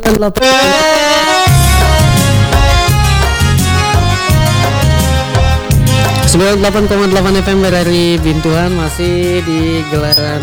98,8 FM dari Bintuhan, masih di gelaran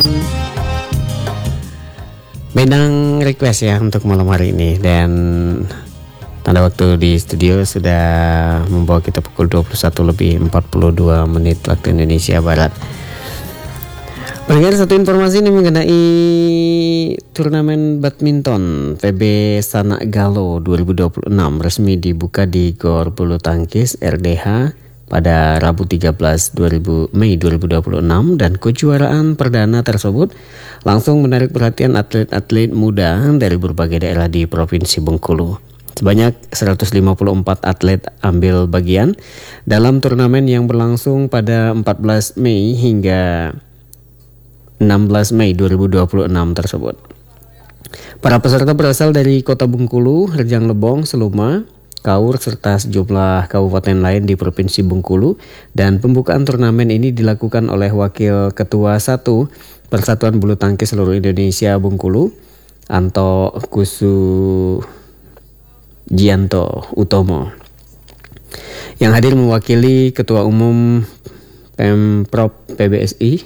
Bendang Request ya untuk malam hari ini. Dan tanda waktu di studio sudah membawa kita pukul 21:42 waktu Indonesia Barat. Pendengar, satu informasi ini mengenai turnamen badminton PB Sanak Galo 2026 resmi dibuka di Gor Bulu Tangkis RDH pada Rabu 13 Mei 2026, dan kejuaraan perdana tersebut langsung menarik perhatian atlet-atlet muda dari berbagai daerah di Provinsi Bengkulu. Sebanyak 154 atlet ambil bagian dalam turnamen yang berlangsung pada 14 Mei hingga 16 Mei 2026 tersebut. Para peserta berasal dari Kota Bengkulu, Rejang Lebong, Seluma, Kaur, serta sejumlah kabupaten lain di Provinsi Bengkulu, dan pembukaan turnamen ini dilakukan oleh Wakil Ketua 1 Persatuan Bulu Tangkis Seluruh Indonesia Bengkulu, Anto Kusu Gianto Utomo, yang hadir mewakili Ketua Umum Pemprov PBSI,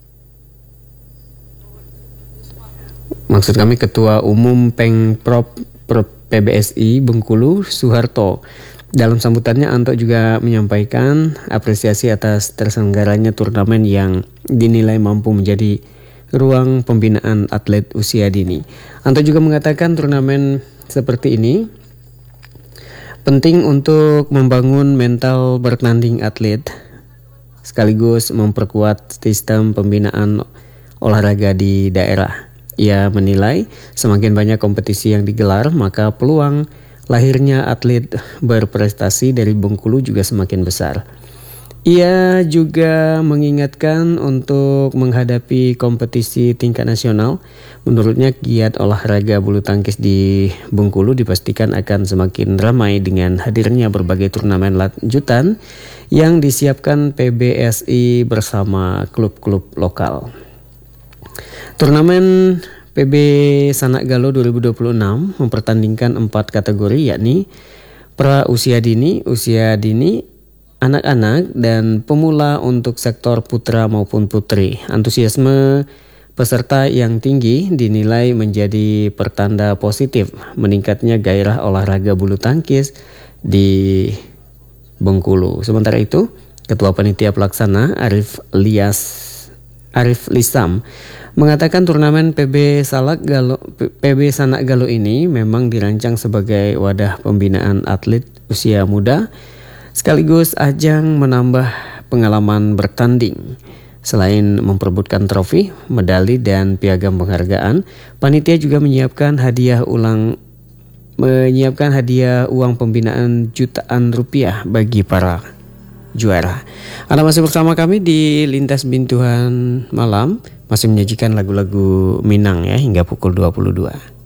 maksud kami Ketua Umum Pemprov PBSI Bengkulu, Suharto. Dalam sambutannya, Anto juga menyampaikan apresiasi atas terselenggaranya turnamen yang dinilai mampu menjadi ruang pembinaan atlet usia dini. Anto juga mengatakan turnamen seperti ini penting untuk membangun mental bertanding atlet sekaligus memperkuat sistem pembinaan olahraga di daerah. Ia menilai semakin banyak kompetisi yang digelar, maka peluang lahirnya atlet berprestasi dari Bengkulu juga semakin besar. Ia juga mengingatkan untuk menghadapi kompetisi tingkat nasional. Menurutnya, giat olahraga bulu tangkis di Bengkulu dipastikan akan semakin ramai dengan hadirnya berbagai turnamen lanjutan yang disiapkan PBSI bersama klub-klub lokal. Turnamen PB Sanak Galo 2026 mempertandingkan 4 kategori, yakni pra usia dini, anak-anak, dan pemula untuk sektor putra maupun putri. Antusiasme peserta yang tinggi dinilai menjadi pertanda positif meningkatnya gairah olahraga bulu tangkis di Bengkulu. Sementara itu, Ketua Panitia Pelaksana Arif Lisam mengatakan turnamen PB Sanak Galo ini memang dirancang sebagai wadah pembinaan atlet usia muda sekaligus ajang menambah pengalaman bertanding. Selain memperebutkan trofi, medali, dan piagam penghargaan, panitia juga menyiapkan hadiah uang pembinaan jutaan rupiah bagi para juara. Anda masih bersama kami di Lintas Bintuhan Malam, masih menyajikan lagu-lagu Minang ya hingga pukul 22.